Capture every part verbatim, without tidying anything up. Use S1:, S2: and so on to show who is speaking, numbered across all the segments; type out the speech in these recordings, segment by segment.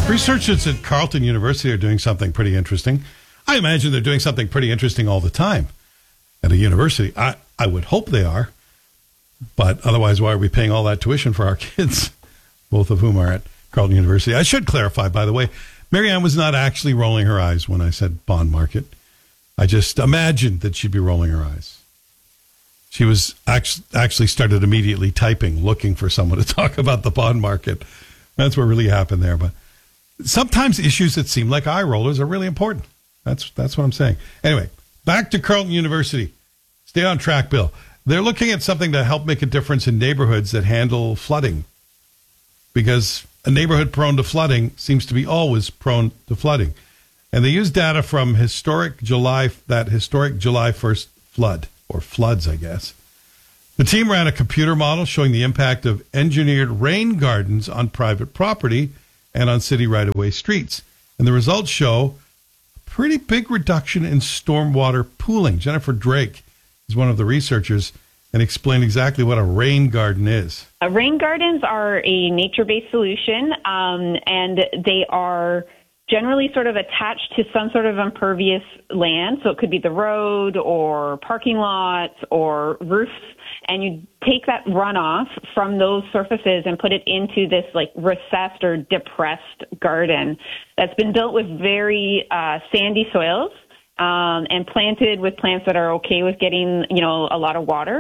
S1: Researchers at Carleton University are doing something pretty interesting. I imagine they're doing something pretty interesting all the time at a university. I, I would hope they are. But otherwise, why are we paying all that tuition for our kids, both of whom are at Carleton University? I should clarify, by the way, Marianne was not actually rolling her eyes when I said bond market. I just imagined that she'd be rolling her eyes. She was actually, actually started immediately typing, looking for someone to talk about the bond market. That's what really happened there. But sometimes issues that seem like eye rollers are really important. That's that's what I'm saying. Anyway, back to Carleton University. Stay on track, Bill. They're looking at something to help make a difference in neighborhoods that handle flooding. Because a neighborhood prone to flooding seems to be always prone to flooding. And they use data from historic July, that historic July first flood, or floods, I guess. The team ran a computer model showing the impact of engineered rain gardens on private property and on city right-of-way streets. And the results show a pretty big reduction in stormwater pooling. Jennifer Drake is one of the researchers and explained exactly what a rain garden is.
S2: Uh, rain gardens are a nature-based solution, um, and they are generally sort of attached to some sort of impervious land. So it could be the road or parking lots or roofs. And you take that runoff from those surfaces and put it into this like recessed or depressed garden that's been built with very uh, sandy soils um, and planted with plants that are okay with getting, you know, a lot of water.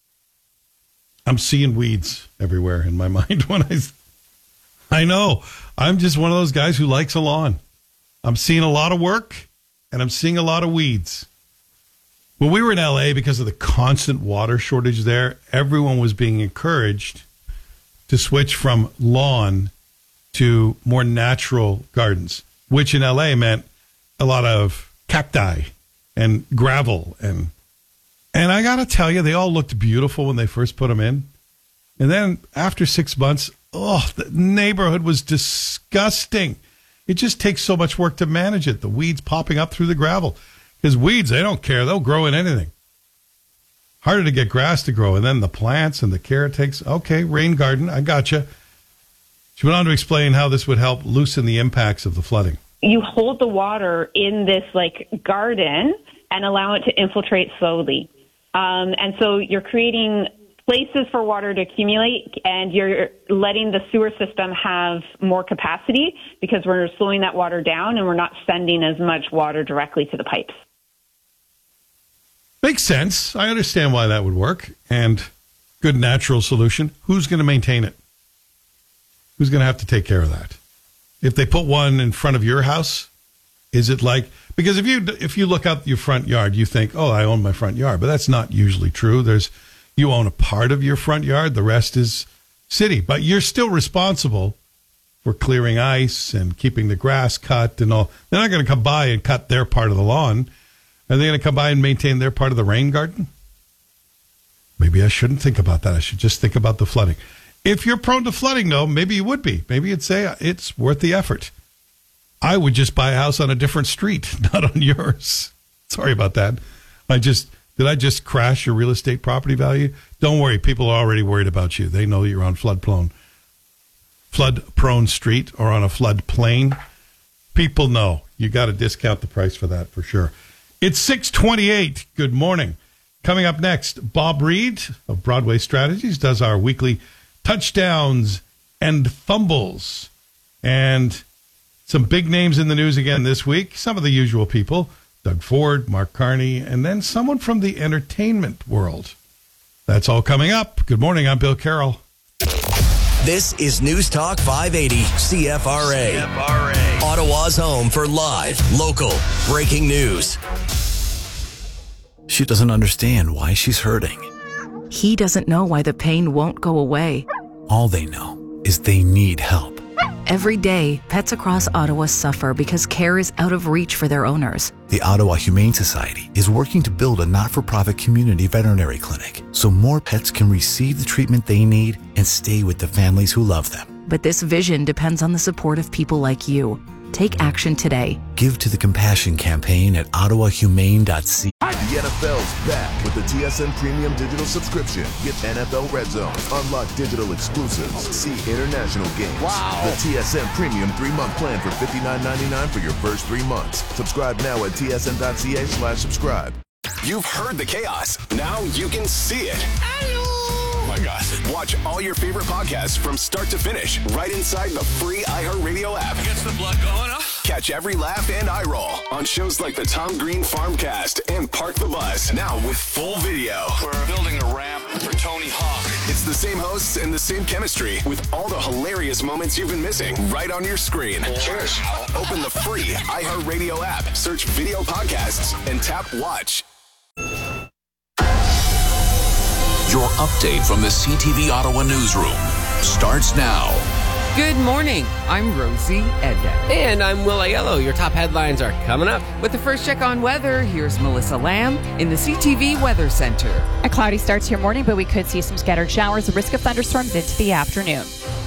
S1: I'm seeing weeds everywhere in my mind when I, I know. I'm just one of those guys who likes a lawn. I'm seeing a lot of work, and I'm seeing a lot of weeds. When we were in L A, because of the constant water shortage there, everyone was being encouraged to switch from lawn to more natural gardens, which in L A meant a lot of cacti and gravel. And and I got to tell you, they all looked beautiful when they first put them in. And then after six months, oh, the neighborhood was disgusting. It just takes so much work to manage it. The weeds popping up through the gravel. Because weeds, they don't care. They'll grow in anything. Harder to get grass to grow. And then the plants and the care it takes. Okay, rain garden, I gotcha. She went on to explain how this would help loosen the impacts of the flooding.
S2: You hold the water in this like garden and allow it to infiltrate slowly. Um, and so you're creating places for water to accumulate, and you're letting the sewer system have more capacity because we're slowing that water down and we're not sending as much water directly to the pipes.
S1: Makes sense. I understand why that would work. And good natural solution. Who's going to maintain it? Who's going to have to take care of that? If they put one in front of your house, is it like, because if you if you look out your front yard, you think, oh, I own my front yard. But that's not usually true. There's You own a part of your front yard. The rest is city. But you're still responsible for clearing ice and keeping the grass cut and all. They're not going to come by and cut their part of the lawn. Are they going to come by and maintain their part of the rain garden? Maybe I shouldn't think about that. I should just think about the flooding. If you're prone to flooding, though, maybe you would be. Maybe you'd say it's worth the effort. I would just buy a house on a different street, not on yours. Sorry about that. I just... Did I just crash your real estate property value? Don't worry. People are already worried about you. They know you're on flood-prone, flood-prone street or on a flood plain. People know. You got to discount the price for that for sure. It's six twenty-eight. Good morning. Coming up next, Bob Reed of Broadway Strategies does our weekly touchdowns and fumbles. And some big names in the news again this week. Some of the usual people. Doug Ford, Mark Carney, and then someone from the entertainment world. That's all coming up. Good morning. I'm Bill Carroll.
S3: This is News Talk five eighty C F R A. C F R A. Ottawa's home for live, local, breaking news.
S4: She doesn't understand why she's hurting.
S5: He doesn't know why the pain won't go away.
S4: All they know is they need help.
S5: Every day, pets across Ottawa suffer because care is out of reach for their owners.
S4: The Ottawa Humane Society is working to build a not-for-profit community veterinary clinic so more pets can receive the treatment they need and stay with the families who love them.
S5: But this vision depends on the support of people like you. Take action today.
S4: Give to the Compassion Campaign at ottawa humane dot c a.
S6: The N F L's back with the T S N Premium Digital Subscription. Get N F L Red Zone, unlock digital exclusives, see international games. Wow. The T S N Premium three-month plan for fifty-nine ninety-nine for your first three months. Subscribe now at T S N dot C A slash subscribe.
S7: You've heard the chaos. Now you can see it. Oh my gosh. Watch all your favorite podcasts from start to finish right inside the free iHeartRadio app.
S8: Gets the blood going, huh?
S7: Catch every laugh and eye roll on shows like the Tom Green Farmcast and Park the Bus. Now with full video.
S8: We're building a ramp for Tony Hawk.
S7: It's the same hosts and the same chemistry with all the hilarious moments you've been missing right on your screen.
S8: Cheers.
S7: Open the free iHeartRadio app, search video podcasts, and tap watch.
S9: Your update from the C T V Ottawa newsroom starts now.
S10: Good morning. I'm Rosie Edna.
S11: And I'm Will Aiello. Your top headlines are coming up.
S10: With the first check on weather, here's Melissa Lamb in the C T V Weather Center.
S12: A cloudy start to your morning, but we could see some scattered showers. The risk of thunderstorms into the afternoon.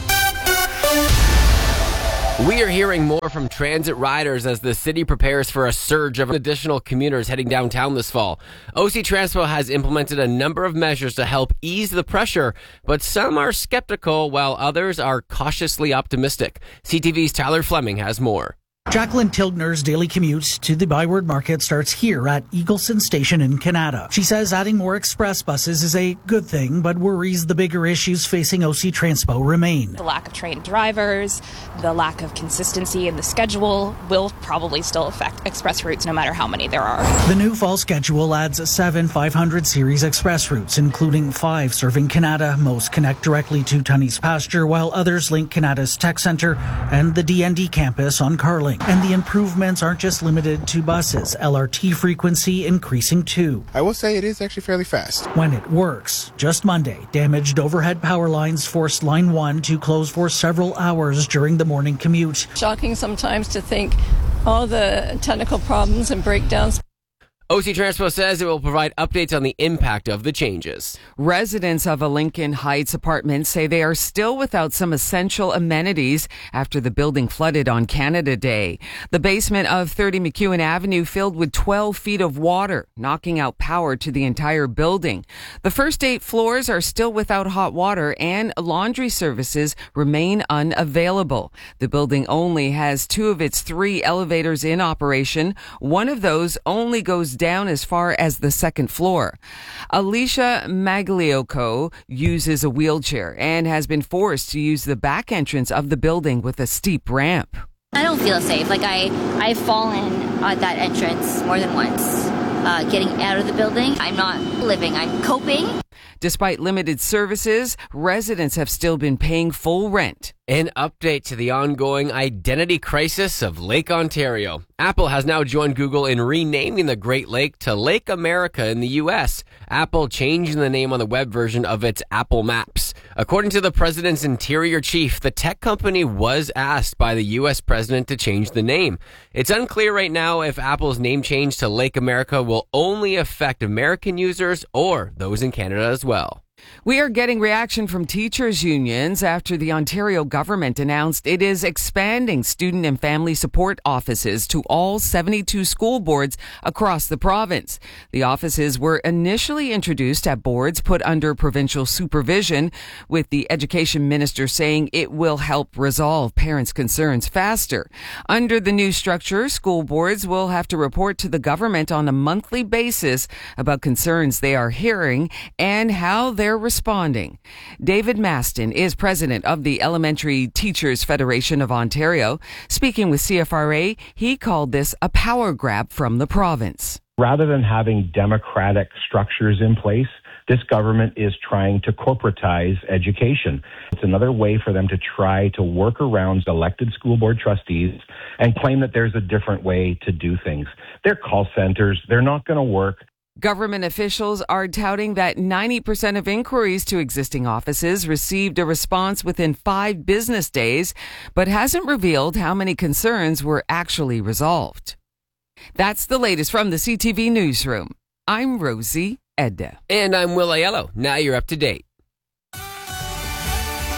S11: We are hearing more from transit riders as the city prepares for a surge of additional commuters heading downtown this fall. O C Transpo has implemented a number of measures to help ease the pressure, but some are skeptical while others are cautiously optimistic. C T V's Tyler Fleming has more.
S13: Jacqueline Tilgner's daily commute to the Byward Market starts here at Eagleson Station in Canada. She says adding more express buses is a good thing, but worries the bigger issues facing O C Transpo remain.
S12: The lack of trained drivers, the lack of consistency in the schedule will probably still affect express routes no matter how many there are.
S13: The new fall schedule adds seven five hundred series express routes, including five serving Canada. Most connect directly to Tunney's Pasture, while others link Canada's Tech Centre and the D N D campus on Carling. And the improvements aren't just limited to buses. L R T frequency increasing too.
S14: I will say it is actually fairly fast.
S13: When it works. Just Monday, damaged overhead power lines forced Line one to close for several hours during the morning commute.
S15: Shocking sometimes to think all the technical problems and breakdowns.
S11: O C Transpo says it will provide updates on the impact of the changes.
S10: Residents of a Lincoln Heights apartment say they are still without some essential amenities after the building flooded on Canada Day. The basement of thirty McEwen Avenue filled with twelve feet of water, knocking out power to the entire building. The first eight floors are still without hot water and laundry services remain unavailable. The building only has two of its three elevators in operation. One of those only goes down as far as the second floor. Alicia Magliocco uses a wheelchair and has been forced to use the back entrance of the building with a steep ramp.
S16: I don't feel safe. Like I, I've fallen at that entrance more than once. Uh, getting out of the building, I'm not living, I'm coping.
S10: Despite limited services, residents have still been paying full rent.
S11: An update to the ongoing identity crisis of Lake Ontario. Apple has now joined Google in renaming the Great Lake to Lake America in the U S. Apple changing the name on the web version of its Apple Maps. According to the president's interior chief, the tech company was asked by the U S president to change the name. It's unclear right now if Apple's name change to Lake America will only affect American users or those in Canada as well.
S10: We are getting reaction from teachers' unions after the Ontario government announced it is expanding student and family support offices to all seventy-two school boards across the province. The offices were initially introduced at boards put under provincial supervision, with the education minister saying it will help resolve parents' concerns faster. Under the new structure, school boards will have to report to the government on a monthly basis about concerns they are hearing and how they're responding. David Maston is president of the Elementary Teachers Federation of Ontario. Speaking with C F R A, he called this a power grab from the province.
S17: Rather than having democratic structures in place, this government is trying to corporatize education. It's another way for them to try to work around elected school board trustees and claim that there's a different way to do things. They're call centers. They're not going to work.
S10: Government officials are touting that ninety percent of inquiries to existing offices received a response within five business days, but hasn't revealed how many concerns were actually resolved. That's the latest from the C T V Newsroom. I'm Rosie Edda.
S11: And I'm Will Aiello. Now you're up to date.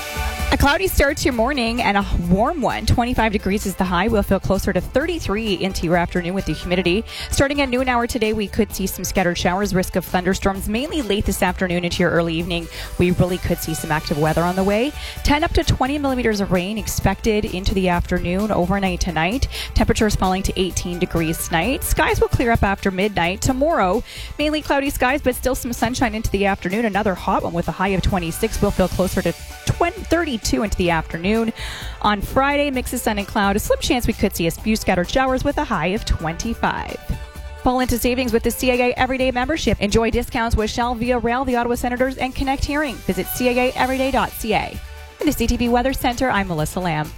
S18: A cloudy start to your morning and a warm one. twenty-five degrees is the high. We'll feel closer to thirty-three into your afternoon with the humidity. Starting at noon hour today, we could see some scattered showers, risk of thunderstorms, mainly late this afternoon into your early evening. We really could see some active weather on the way. ten up to twenty millimeters of rain expected into the afternoon, overnight tonight. Temperatures falling to eighteen degrees tonight. Skies will clear up after midnight. Tomorrow, mainly cloudy skies, but still some sunshine into the afternoon. Another hot one with a high of twenty-six. We'll feel closer to thirty-two into the afternoon. On Friday, mix of sun and cloud. A slim chance we could see a few scattered showers with a high of twenty-five. Fall into savings with the C A A Everyday membership. Enjoy discounts with Shell, Via Rail, the Ottawa Senators, and Connect Hearing. Visit C A A everyday dot C A. In the C T V Weather Center, I'm Melissa Lamb.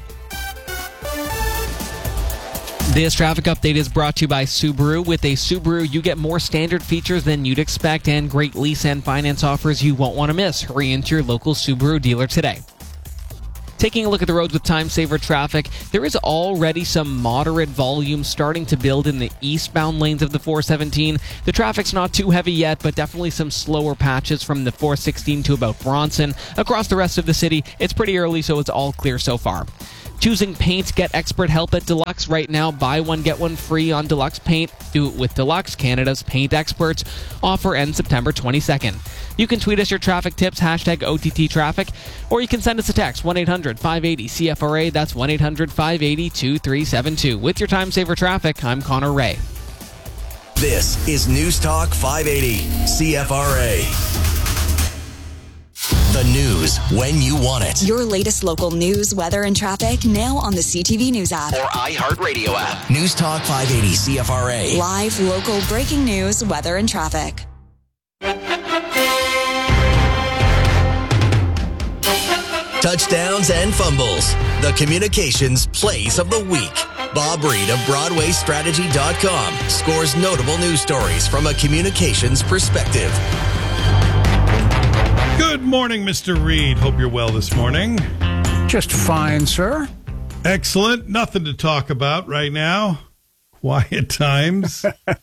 S19: This traffic update is brought to you by Subaru. With a Subaru, you get more standard features than you'd expect and great lease and finance offers you won't want to miss. Hurry into your local Subaru dealer today. Taking a look at the roads with time-saver traffic, there is already some moderate volume starting to build in the eastbound lanes of the four seventeen. The traffic's not too heavy yet, but definitely some slower patches from the four sixteen to about Bronson. Across the rest of the city, it's pretty early, so it's all clear so far. Choosing paint, get expert help at Deluxe right now. Buy one, get one free on Deluxe Paint. Do it with Deluxe, Canada's paint experts. Offer ends September twenty-second. You can tweet us your traffic tips, hashtag O T T traffic, or you can send us a text, one eight hundred five eight zero C F R A. That's one eight hundred five eight zero two three seven two. With your time saver traffic, I'm Connor Ray.
S3: This is News Talk five eighty C F R A. The news when you want it.
S20: Your latest local news, weather, and traffic now on the C T V News app
S3: or iHeartRadio app. News Talk five eighty C F R A.
S20: Live, local, breaking news, weather, and traffic.
S3: Touchdowns and fumbles. The communications plays of the week. Bob Reed of Broadway Strategy dot com scores notable news stories from a communications perspective.
S1: Good morning, Mister Reed. Hope you're well this morning.
S21: Just fine, sir.
S1: Excellent. Nothing to talk about right now. Quiet times.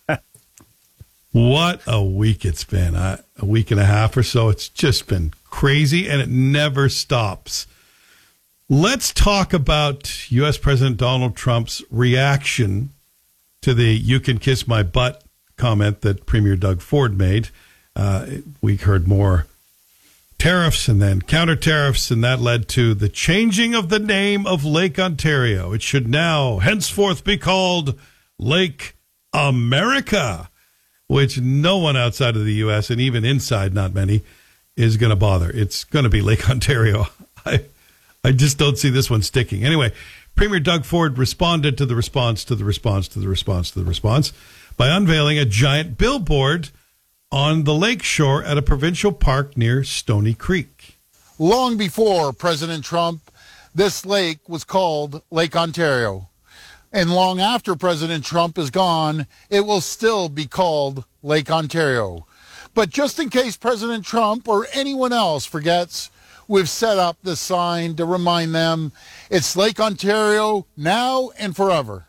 S1: What a week it's been. Uh, a week and a half or so. It's just been crazy, and it never stops. Let's talk about U S President Donald Trump's reaction to the "you can kiss my butt" comment that Premier Doug Ford made. Uh, we heard more tariffs and then counter tariffs, and that led to the changing of the name of Lake Ontario. It should now henceforth be called Lake America, which no one outside of the U S and even inside, not many, is going to bother. It's going to be Lake Ontario. I, I just don't see this one sticking. Anyway, Premier Doug Ford responded to the response to the response to the response to the response by unveiling a giant billboard on the lake shore at a provincial park near Stony Creek.
S22: Long before President Trump, this lake was called Lake Ontario. And long after President Trump is gone, it will still be called Lake Ontario. But just in case President Trump or anyone else forgets, we've set up this sign to remind them it's Lake Ontario now and forever.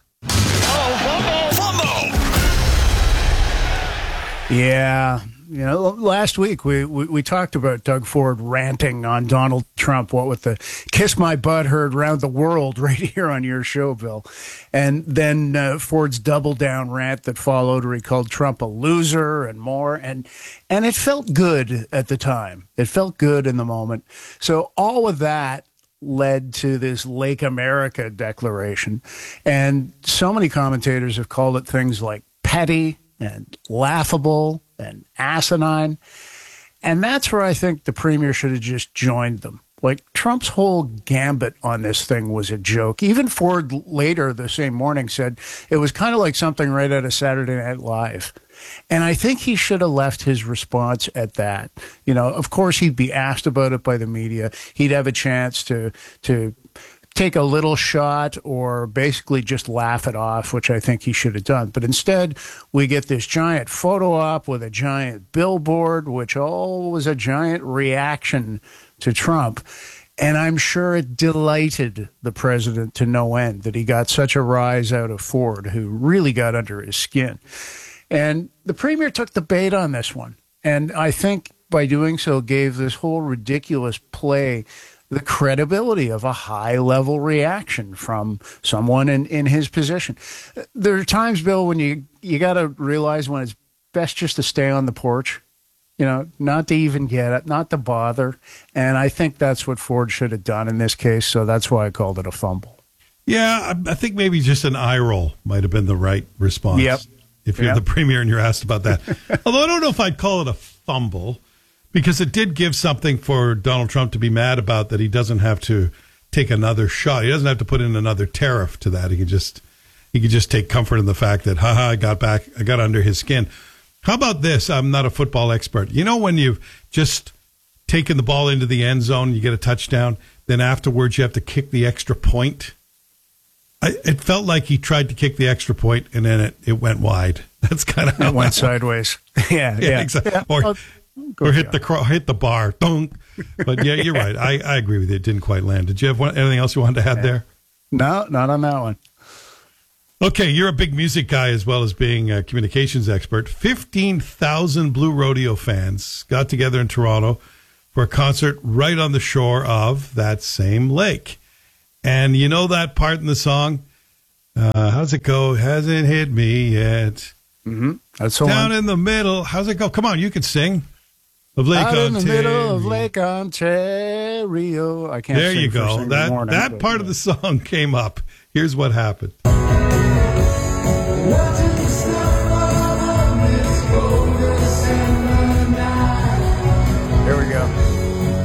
S21: Yeah. You know, last week we, we, we talked about Doug Ford ranting on Donald Trump, what with the kiss my butt heard around the world right here on your show, Bill. And then uh, Ford's double down rant that followed where he called Trump a loser and more. And, and it felt good at the time. It felt good in the moment. So all of that led to this Lake America declaration. And so many commentators have called it things like petty and laughable and asinine. And that's where I think the premier should have just joined them. Like, Trump's whole gambit on this thing was a joke. Even Ford later the same morning said it was kind of like something right out of Saturday Night Live. And I think he should have left his response at that. You know, of course, he'd be asked about it by the media. He'd have a chance to to take a little shot or basically just laugh it off, which I think he should have done. But instead, we get this giant photo op with a giant billboard, which all was a giant reaction to Trump. And I'm sure it delighted the president to no end that he got such a rise out of Ford, who really got under his skin. And the premier took the bait on this one. And I think by doing so gave this whole ridiculous play the credibility of a high-level reaction from someone in, in his position. There are times, Bill, when you, you got to realize when it's best just to stay on the porch, you know, not to even get it, not to bother. And I think that's what Ford should have done in this case, so that's why I called it a fumble.
S1: Yeah, I, I think maybe just an eye roll might have been the right response.
S21: Yep.
S1: If you're
S21: yep.
S1: the premier and you're asked about that. Although I don't know if I'd call it a fumble, because it did give something for Donald Trump to be mad about, that he doesn't have to take another shot. He doesn't have to put in another tariff to that. He could just he could just take comfort in the fact that, haha, I got back, I got under his skin. How about this? I'm not a football expert. You know when you've just taken the ball into the end zone, you get a touchdown, then afterwards you have to kick the extra point? I, it felt like he tried to kick the extra point and then it, it went wide. That's kind of how
S21: it went sideways. yeah, yeah,
S1: yeah, exactly. Yeah. Or, or hit the cro- hit the bar. Dunk. But yeah, you're right. I, I agree with you. It didn't quite land. Did you have one, anything else you wanted to add yeah. there?
S21: No, not on that one.
S1: Okay, you're a big music guy as well as being a communications expert. fifteen thousand Blue Rodeo fans got together in Toronto for a concert right on the shore of that same lake. And you know that part in the song? Uh, how's it go? Hasn't hit me yet.
S21: Mm-hmm. That's the
S1: Down
S21: one.
S1: in the middle. How's it go? Come on, you can sing. Of Lake
S21: Out
S1: Ontario.
S21: in the middle of Lake Ontario. I can't
S1: There
S21: sing
S1: you
S21: first
S1: go.
S21: thing
S1: That
S21: in the morning,
S1: that
S21: but,
S1: part
S21: yeah.
S1: of the song came up. Here's what happened.
S2: What's